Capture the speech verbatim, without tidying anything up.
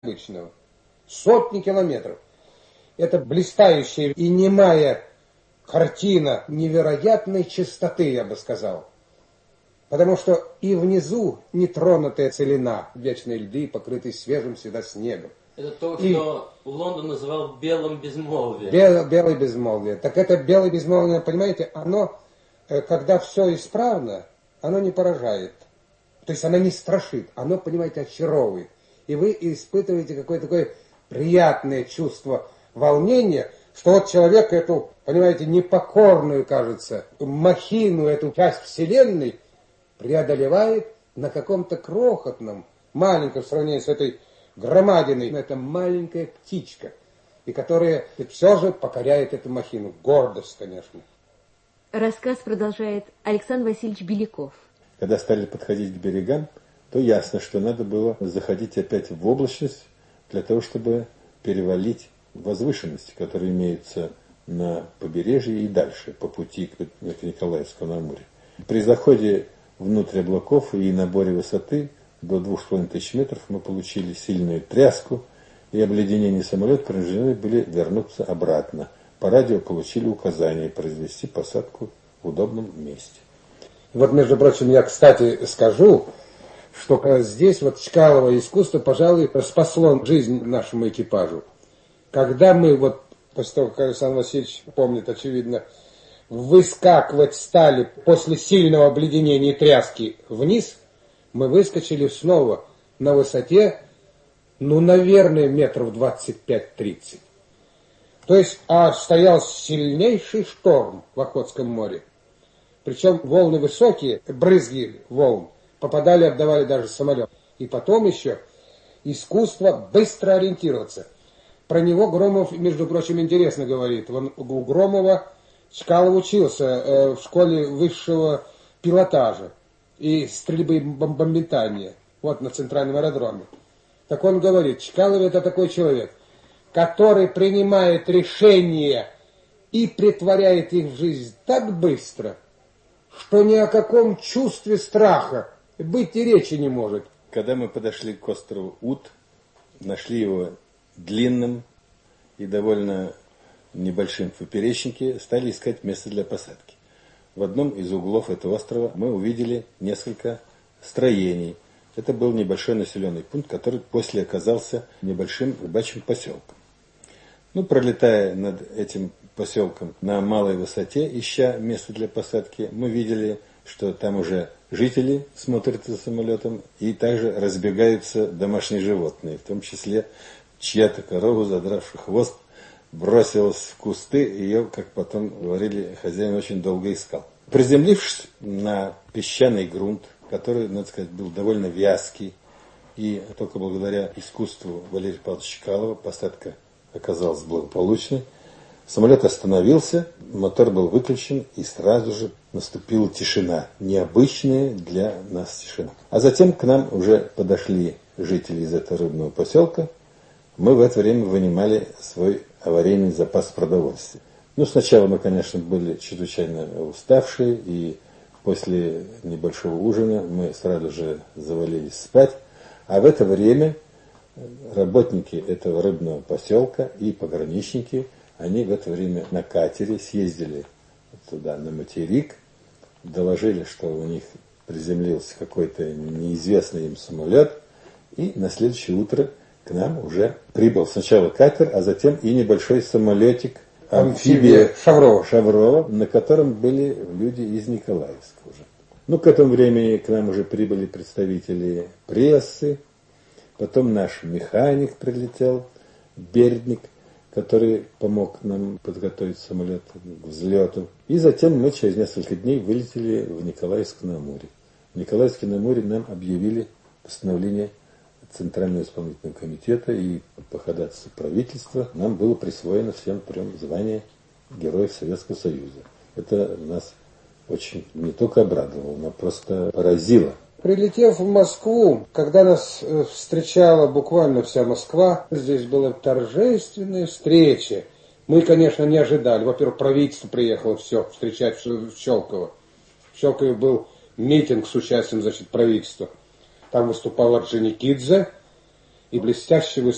обычного. Сотни километров. Это блистающая и немая картина невероятной чистоты, я бы сказал. Потому что и внизу нетронутая целина, вечные льды, покрытые свежим всегда снегом. Это то, и что Лондон называл белым безмолвием. Бел, белое безмолвие. Так это белое безмолвие, понимаете, оно, когда все исправно, оно не поражает. То есть оно не страшит, оно, понимаете, очаровывает. И вы испытываете какое-то такое приятное чувство волнения, что вот человек эту, понимаете, непокорную, кажется, махину, эту часть Вселенной преодолевает на каком-то крохотном, маленьком, в сравнении с этой громадиной, это маленькая птичка, и которая все же покоряет эту махину. Гордость, конечно. Рассказ продолжает Александр Васильевич Беляков. Когда стали подходить к берегам, то ясно, что надо было заходить опять в облачность для того, чтобы перевалить возвышенности, которые имеются на побережье и дальше, по пути к Николаевскому на Амуре. При заходе внутрь облаков и наборе высоты до двух с половиной тысяч метров мы получили сильную тряску, и обледенение самолета принуждены были вернуться обратно. По радио получили указание произвести посадку в удобном месте. Вот, между прочим, я, кстати, скажу, что здесь вот Чкалово искусство, пожалуй, спасло жизнь нашему экипажу. Когда мы, вот, после того, как Александр Васильевич помнит, очевидно, выскакивать стали после сильного обледенения и тряски вниз, мы выскочили снова на высоте, ну, наверное, метров двадцать пять-тридцать. То есть, а стоял сильнейший шторм в Охотском море. Причем волны высокие, брызги волн, попадали, обдавали даже самолет. И потом еще искусство быстро ориентироваться. Про него Громов, между прочим, интересно говорит. Он, у Громова Чкалов учился э, в школе высшего пилотажа и стрельбы и бомбометания, вот на центральном аэродроме. Так он говорит, Чкалов это такой человек, который принимает решения и претворяет их в жизнь так быстро, что ни о каком чувстве страха быть и речи не может. Когда мы подошли к острову Ут, нашли его длинным и довольно небольшим в поперечнике, стали искать место для посадки. В одном из углов этого острова мы увидели несколько строений. Это был небольшой населенный пункт, который после оказался небольшим рыбачьим поселком. Ну, пролетая над этим поселком на малой высоте, ища место для посадки, мы видели, что там уже жители смотрят за самолетом, и также разбегаются домашние животные, в том числе чья-то корова, задравши хвост, бросилась в кусты, ее, как потом говорили, хозяин очень долго искал. Приземлившись на песчаный грунт, который, надо сказать, был довольно вязкий, и только благодаря искусству Валерия Павловича Чкалова посадка оказалась благополучной, самолет остановился, мотор был выключен, и сразу же наступила тишина, необычная для нас тишина. А затем к нам уже подошли жители из этого рыбного поселка. Мы в это время вынимали свой аварийный запас продовольствия. Ну, сначала мы, конечно, были чрезвычайно уставшие, и после небольшого ужина мы сразу же завалились спать. А в это время работники этого рыбного поселка и пограничники, они в это время на катере съездили туда, на материк, доложили, что у них приземлился какой-то неизвестный им самолет, и на следующее утро к нам уже прибыл сначала катер, а затем и небольшой самолетик, амфибия Шаврова, Шаврова, на котором были люди из Николаевска уже. Ну, к этому времени к нам уже прибыли представители прессы, потом наш механик прилетел, Бердник, который помог нам подготовить самолет к взлету. И затем мы через несколько дней вылетели в Николаевск-на-Амуре. В Николаевске-на-Амуре нам объявили постановление Центрального исполнительного комитета, и по ходатайству правительства нам было присвоено всем трем звание Героев Советского Союза. Это нас очень не только обрадовало, но просто поразило. Прилетев в Москву, когда нас встречала буквально вся Москва, здесь была торжественная встреча. Мы, конечно, не ожидали. Во-первых, правительство приехало все встречать в Щелково. В Щелково был митинг с участием, значит, правительства. Там выступал Орджоникидзе, и блестяще выступал